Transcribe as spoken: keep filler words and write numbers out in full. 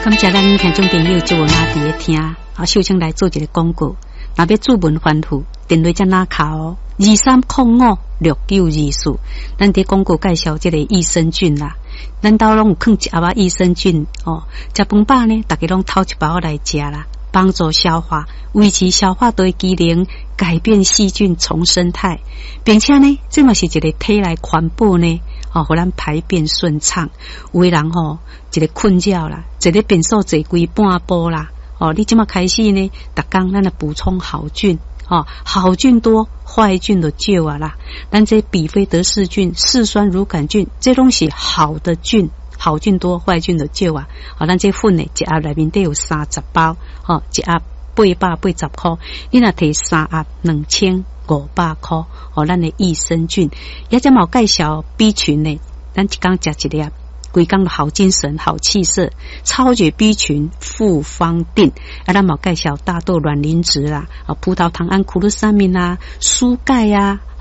感谢咱听众朋友做哪伫咧听，啊，首先来做一个广告。若要注文反复，电话才哪卡哦，二三零五六九二四。咱伫广告介绍这个益生菌啦，咱兜拢有放一盒仔益生菌哦。食饭饱呢，大家拢偷一包来食啦，帮助消化，维持消化道机能，改变细菌重生态，并且呢，这嘛是一个体内环保呢。哦，互咱排便顺畅。有的人吼、哦，一个困扰啦，一个便所坐规半晡啦。哦，你即马开始呢，逐工咱来补充好菌。哦，好菌多，坏菌就少啊啦。咱这比菲德氏菌、嗜酸乳杆菌，这拢是好的菌，好菌多，坏菌就少啊。哦，咱这粉呢，一盒内面得有三十包，哦，一盒八百八十块，你若摕三盒两千五百块。哦，咱的益生菌，也只冇介绍 B 群呢，咱一工食一粒，规工的好精神、好气色，超绝 B 群复方定，啊，咱冇介绍大豆卵磷脂啦，啊，葡萄糖胺库鲁沙明啦，蔬钙啊。